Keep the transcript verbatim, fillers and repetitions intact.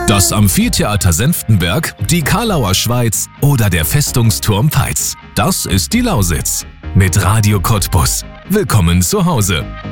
Das Amphitheater Senftenberg, die Karlauer Schweiz oder der Festungsturm Peitz. Das ist die Lausitz. Mit Radio Cottbus. Willkommen zu Hause.